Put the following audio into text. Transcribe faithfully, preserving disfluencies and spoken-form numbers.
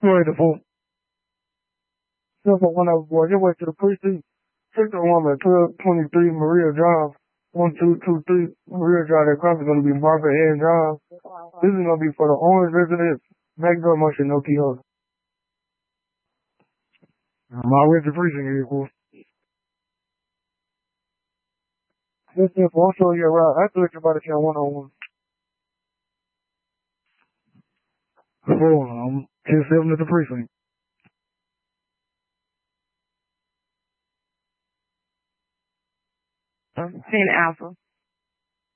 Right, the phone. Cell phone one hour boy. Just wait to the precinct. Check the woman at twelve twenty-three Maria Drive. one two two three Maria Drive. That cross is going to be Martha Ann Drive. This is going to be for the orange residents. Backdoor motion, no keyhole. I'm already the precinct here, cool. This is also your route. I thought you about to count one on one. Hold on. ten seven at the precinct. ten Alpha.